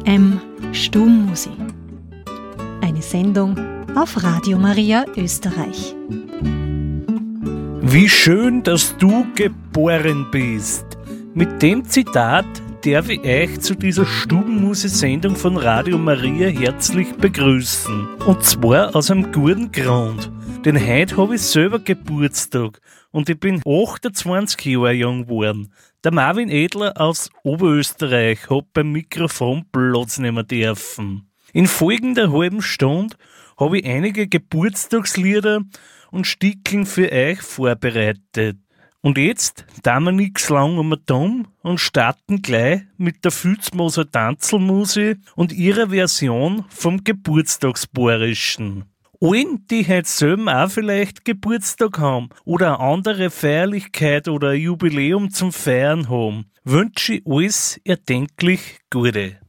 FM Stummmusik. Eine Sendung auf Radio Maria Österreich. Wie schön, dass du geboren bist. Mit dem Zitat darf ich euch zu dieser Stubenmusik-Sendung von Radio Maria herzlich begrüßen. Und zwar aus einem guten Grund. Denn heute habe ich selber Geburtstag und ich bin 28 Jahre jung geworden. Der Marvin Edler aus Oberösterreich hat beim Mikrofon Platz nehmen dürfen. In folgender halben Stunde habe ich einige Geburtstagslieder und Stickeln für euch vorbereitet. Und jetzt tun wir nix lang um dumm und starten gleich mit der Filzmoser Tanzelmusik und ihrer Version vom Geburtstagsbayerischen. Allen, die heute selber auch vielleicht Geburtstag haben oder eine andere Feierlichkeit oder ein Jubiläum zum Feiern haben, wünsche ich alles erdenklich Gute.